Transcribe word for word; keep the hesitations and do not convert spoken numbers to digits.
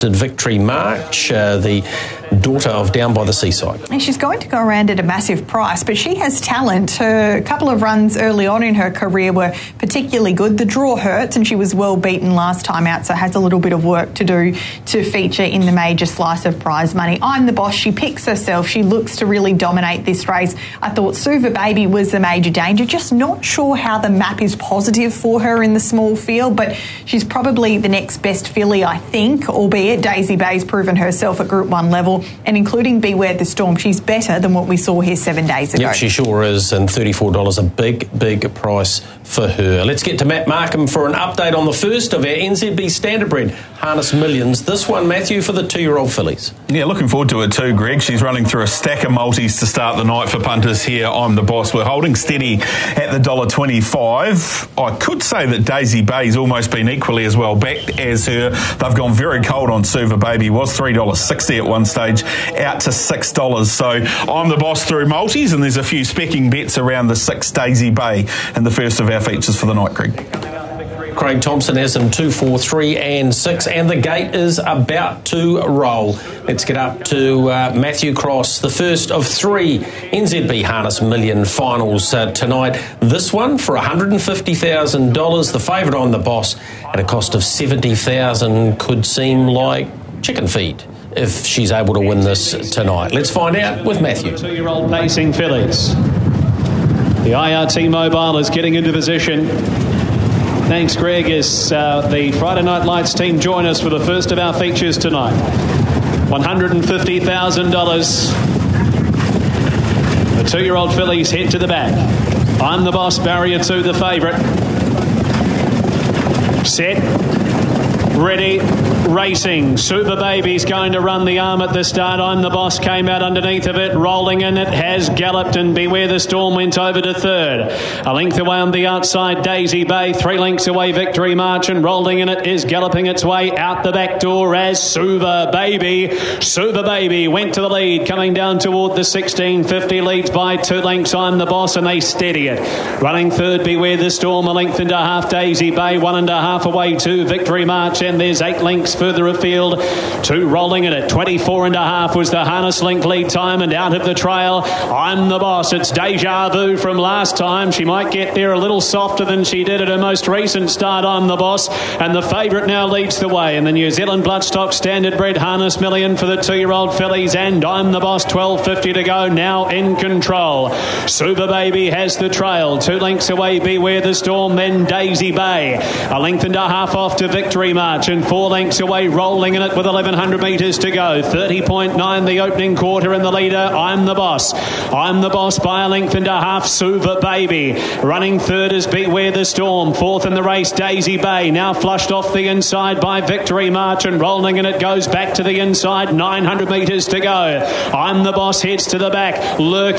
Victory March, uh, the daughter of Down by the Seaside. And she's going to go around at a massive price, but she has talent. Her couple of runs early on in her career were particularly good. The draw hurts, and she was well beaten last time out, so has a little bit of work to do to feature in the major slice of prize money. I'm the Boss. She picks herself. She looks to really dominate this race. I thought Suva Baby was the major danger. Just not sure how the map is positive for her in the small field, but she's probably the next best filly, I think, albeit Daisy Bay's proven herself at Group one level, and including Beware the Storm, she's better than what we saw here seven days ago. Yep, she sure is, and thirty-four dollars, a big, big price for her. Let's get to Matt Markham for an update on the first of our N Z B Standardbred Harness Millions. This one, Matthew, for the two-year-old fillies. Yeah, looking forward to it too, Greg. She's running through a stack of multis to start the night for punters here. I'm the Boss. We're holding steady at the one dollar twenty-five. I could say that Daisy Bay's almost been equally as well backed as her. They've gone very cold on Suva Baby. Was three dollars sixty at one stage, out to six dollars. So I'm the Boss through multis, and there's a few specking bets around the six Daisy Bay and the first of our features for the night, Greg. Craig Thompson has them two, four, three and six, and the gate is about to roll. Let's get up to uh, Matthew Cross, the first of three N Z B Harness Million finals uh, tonight. This one for one hundred fifty thousand dollars. The favourite on the Boss at a cost of seventy thousand dollars could seem like chicken feed if she's able to win this tonight. Let's find out with Matthew. Two-year-old pacing fillies. The I R T Mobile is getting into position. Thanks, Greg, as uh, the Friday Night Lights team join us for the first of our features tonight. one hundred fifty thousand dollars. The two-year-old fillies head to the back. I'm the Boss, barrier two, the favourite. Set. Ready, racing. Suva Baby's going to run the arm at the start. I'm the Boss came out underneath of it, rolling in. It has galloped, and Beware the Storm went over to third. A length away on the outside, Daisy Bay. Three lengths away, Victory March, and rolling in it is galloping its way out the back door as Suva Baby. Suva Baby went to the lead, coming down toward the sixteen fifty, leads by two lengths. I'm the Boss, and they steady it. Running third, Beware the Storm. A length and a half, Daisy Bay. One and a half away to Victory March, and there's eight lengths further afield. Two rolling in it. twenty-four and a half was the Harness Link lead time, and out of the trail, I'm the Boss. It's Deja Vu from last time. She might get there a little softer than she did at her most recent start. I'm the Boss, and the favourite now leads the way in the New Zealand Bloodstock Standardbred Harness Million for the two-year-old fillies, and I'm the Boss. Twelve fifty to go, now in control. Suva Baby has the trail. Two lengths away, Beware the Storm, then Daisy Bay. A length and a half off to Victory March, and four lengths away, rolling in it with eleven hundred metres to go. thirty point nine the opening quarter, and the leader, I'm the Boss. I'm the Boss by a length and a half, Suva Baby. Running third is Beware the Storm. Fourth in the race, Daisy Bay. Now flushed off the inside by Victory March, and rolling in it goes back to the inside. nine hundred metres to go. I'm the Boss heads to the back. Lurking